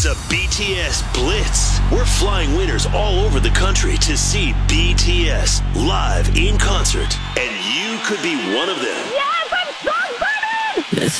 It's a BTS Blitz. We're flying winners all over the country to see BTS live in concert, and you could be one of them. Yeah!